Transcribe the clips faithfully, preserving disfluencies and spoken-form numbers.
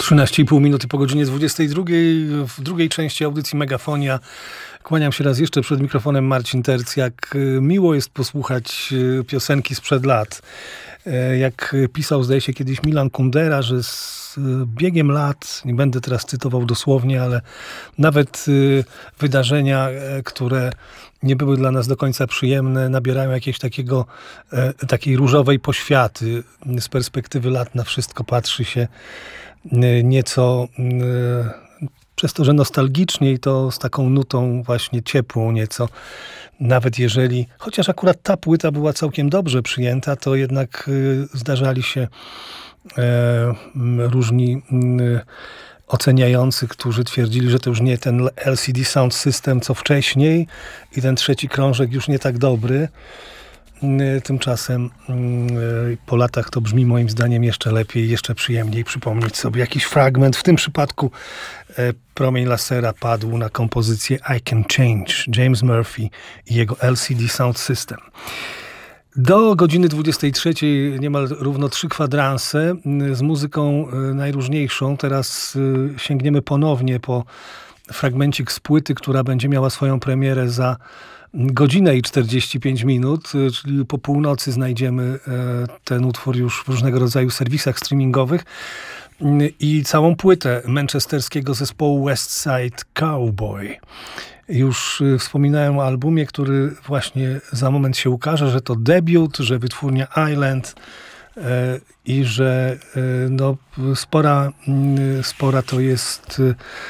trzynaście i pół minuty po godzinie dwudziestej drugiej. W drugiej części audycji Megafonia kłaniam się raz jeszcze przed mikrofonem Marcin Terc. Jak miło jest posłuchać piosenki sprzed lat. Jak pisał, zdaje się, kiedyś Milan Kundera, że z biegiem lat, nie będę teraz cytował dosłownie, ale nawet wydarzenia, które nie były dla nas do końca przyjemne, nabierają jakiegoś takiego, takiej różowej poświaty. Z perspektywy lat na wszystko patrzy się nieco przez to, że nostalgicznie i to z taką nutą właśnie ciepłą nieco. Nawet jeżeli, chociaż akurat ta płyta była całkiem dobrze przyjęta, to jednak zdarzali się różni oceniający, którzy twierdzili, że to już nie ten L C D Sound System co wcześniej i ten trzeci krążek już nie tak dobry. Tymczasem po latach to brzmi moim zdaniem jeszcze lepiej, jeszcze przyjemniej przypomnieć sobie jakiś fragment. W tym przypadku promień lasera padł na kompozycję I Can Change, James Murphy i jego L C D Sound System. Do godziny dwudziestej trzeciej niemal równo trzy kwadranse z muzyką najróżniejszą. Teraz sięgniemy ponownie po fragmencik z płyty, która będzie miała swoją premierę za godzinę i czterdzieści pięć minut, czyli po północy znajdziemy ten utwór już w różnego rodzaju serwisach streamingowych i całą płytę manchesterskiego zespołu West Side Cowboy. Już wspominałem o albumie, który właśnie za moment się ukaże, że to debiut, że wytwórnia Island i że no, spora, spora to jest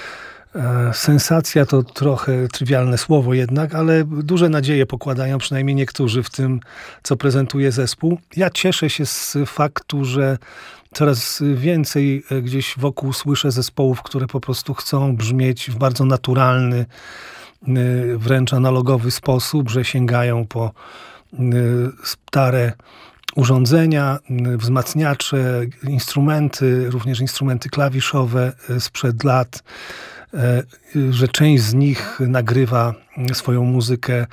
sensacja, to trochę trywialne słowo jednak, ale duże nadzieje pokładają przynajmniej niektórzy w tym, co prezentuje zespół. Ja cieszę się z faktu, że coraz więcej gdzieś wokół słyszę zespołów, które po prostu chcą brzmieć w bardzo naturalny, wręcz analogowy sposób, że sięgają po stare urządzenia, wzmacniacze, instrumenty, również instrumenty klawiszowe sprzed lat, że część z nich nagrywa swoją muzykę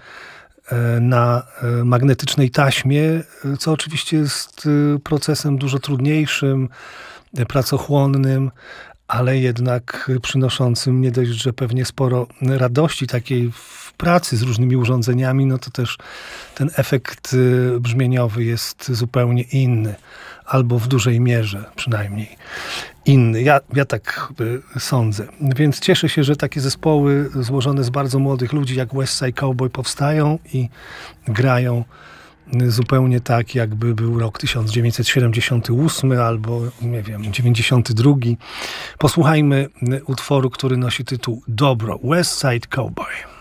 na magnetycznej taśmie, co oczywiście jest procesem dużo trudniejszym, pracochłonnym, ale jednak przynoszącym nie dość, że pewnie sporo radości takiej w pracy z różnymi urządzeniami, no to też ten efekt brzmieniowy jest zupełnie inny, albo w dużej mierze przynajmniej inny. Ja, ja tak sądzę. Więc cieszę się, że takie zespoły złożone z bardzo młodych ludzi jak West Side Cowboy powstają i grają zupełnie tak, jakby był rok tysiąc dziewięćset siedemdziesiąty ósmy albo, nie wiem, dziewięćdziesiąty drugi. Posłuchajmy utworu, który nosi tytuł Dobro, West Side Cowboy.